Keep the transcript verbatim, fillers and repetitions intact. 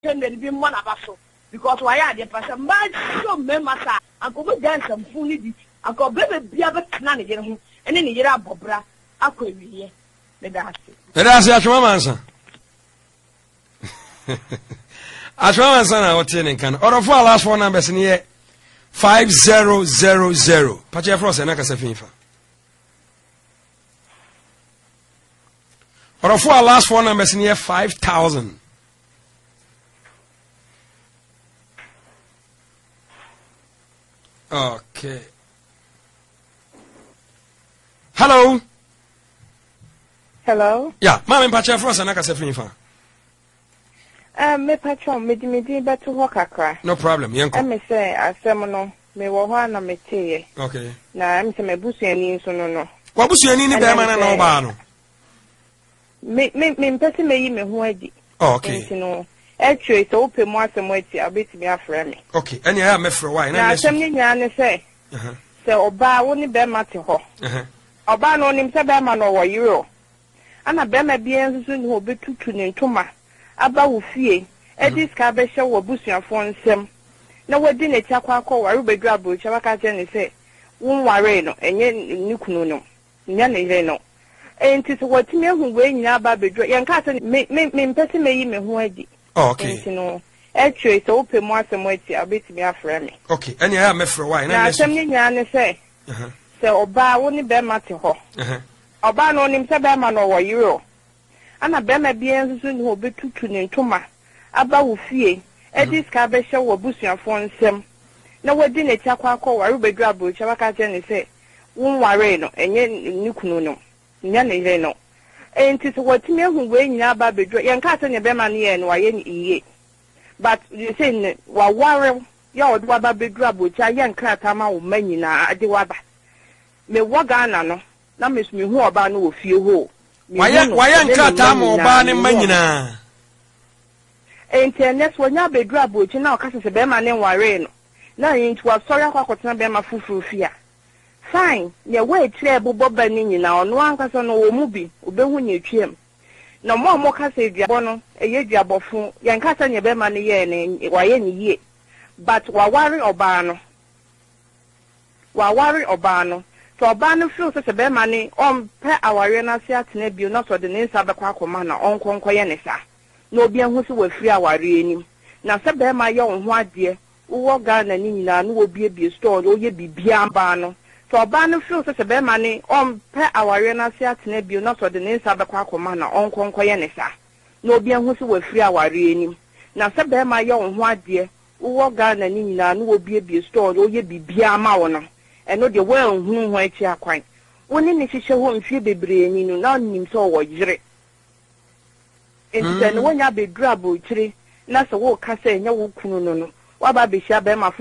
and be one of us because why are the person bad so memasa and go dance and fully I go baby be a bit nanny and then you are bobra. I could be here. That's it. That's your answer. I try my son out in can or for last four numbers in here five zero zero zero. Pacha Frost and Nakasafinfa. Or for last four numbers in here five thousand. Okay. Hello. Hello. Yeah, Mammy Pacha Frost and Nakasafinfa. Um, me patron, me di me di betu ho kakra. No problem, yanko. I me say asem no, me wo ho na me tie. Okay. Na me say me busuani nso no no. Wa busuani ni be ma na no ba no. Me me me mpese me yi me ho adi. Okay. Nti no, etwe so ope mu asem ati abetimi afra me. Okay. Any ya me frɛ why na na asem ni nya ne say. Uh-huh. Se oba wo ni be ma te ho. Uh-huh. Oba no nim se be ma no wo yiro. Ana be ma bia nso ni obetutu ne ntoma. Aba wo fie edis ka be hye wo busuafo nsem na wadi na tia kwa akọ ware bedu abrocha waka je ne se won ware no enye ni kunu no nya ne hye no enti so watimi ehu we nyina aba bedu yen ka se me me mpese meyi me ho adi. Okay. Enti no etwe so ope mu asem ati abetimi afra me. Okay. Any ya me frɛ why na asem ni nya ne se uh-huh. Se oba wo ni be mate ho. Uh-huh. Oba no nim se be ma no wo yiro. Ana bema bia nso ni obetutu ne ntoma aba wo fie edis ka be hye wo busuafo nsem na wadi na tia kwa akọ ware bedu abrocha waka je ne se won ware no enye ni kunu no nya ne hye no enti so watimi ehu we nyina aba bedu yen ka se ne bema ne ye no waye ni iye but you say ne wa ware ya odo aba bedu abrocha yen krata ma wo manyina ade waba me waga na no na mesumi hu oba no wo fie ho. Why why nkrata ma oba ne manyina. Internet wonya bedu abochi na okase se be ma ne ware no. Na yintu asori akwakotena be ma fufuru fia. Fine, ye we tire bobo ba ni nyina ono ankasa no wo mu bi obehu nya twiem. Na mo mo kase duabo no eye duabofo ye nkasa nya be ma ne ye ne waye ne yie. But wa ware oba no. Wa ware oba no. So oba no feel se be ma ne on pe aware na se atena bio na so de ne nsa be kwa akoma na on konkoye ne sa. Na obi ahu se wafiri aware enim na se be ma ye on ho ade wo Ghana ni nyina no obi ebie store o ye bibia ba no so oba no feel se be ma ne on pe aware na se atena bio na so de ne nsa be kwa akoma na on konkoye ne sa. Na obi ahu se wafiri aware enim na se be ma ye on ho ade wo Ghana ni nyina no obi ebie store o ye bibia ma wo no eno de we nhunu ho achi akwan woni ne hihye ho mfie bebre ni no na nim so wo yire enti no wonya bedru abochire na so wo ka se nya wo kunu no no wa ba be hia be ma